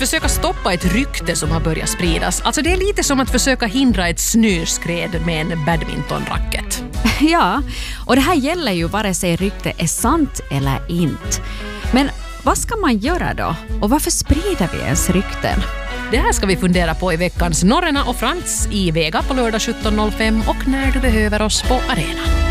försöka stoppa ett rykte som har börjat spridas. Alltså det är lite som att försöka hindra ett snöskred med en badmintonracket. Ja, och det här gäller ju vare sig rykte är sant eller inte. Men vad ska man göra då? Och varför sprider vi ens rykten? Det här ska vi fundera på i veckans Norrena och Frans i Vega på lördag 17.05 och när du behöver oss på arenan.